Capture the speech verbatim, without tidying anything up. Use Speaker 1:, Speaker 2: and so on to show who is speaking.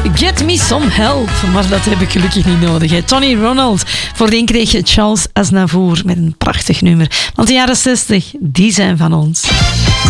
Speaker 1: Get Me Some Help. Maar dat heb ik gelukkig niet nodig. Hè. Tony Ronald. Voordien kreeg je Charles Aznavour met een prachtig nummer. Want de jaren zestig, die zijn van ons.